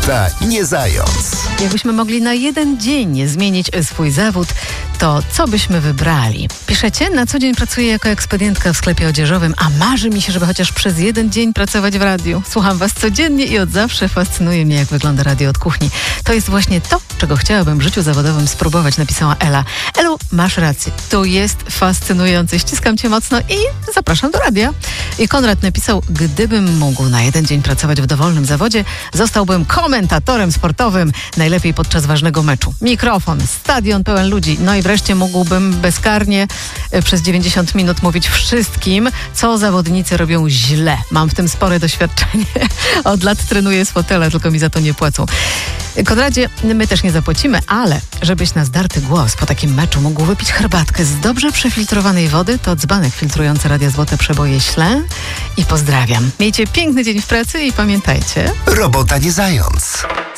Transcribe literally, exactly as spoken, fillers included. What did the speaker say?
Robota nie zając. Jakbyśmy mogli na jeden dzień zmienić swój zawód, to co byśmy wybrali? Piszecie? Na co dzień pracuję jako ekspedientka w sklepie odzieżowym, a marzy mi się, żeby chociaż przez jeden dzień pracować w radiu. Słucham was codziennie i od zawsze fascynuje mnie, jak wygląda radio od kuchni. To jest właśnie to, czego chciałabym w życiu zawodowym spróbować, napisała Ela. Elu, masz rację. To jest fascynujące. Ściskam cię mocno i zapraszam do radia. I Konrad napisał, gdybym mógł na jeden dzień pracować w dowolnym zawodzie, zostałbym komentatorem sportowym, najlepiej podczas ważnego meczu. Mikrofon, stadion pełen ludzi, no i wreszcie mógłbym bezkarnie przez dziewięćdziesiąt minut mówić wszystkim, co zawodnicy robią źle. Mam w tym spore doświadczenie. Od lat trenuję z fotela, tylko mi za to nie płacą. Konradzie, my też nie zapłacimy, ale żebyś na zdarty głos po takim meczu mógł wypić herbatkę z dobrze przefiltrowanej wody, to dzbanek filtrujący Radia Złote Przeboje ślę i pozdrawiam. Miejcie piękny dzień w pracy i pamiętajcie... Robota nie zając.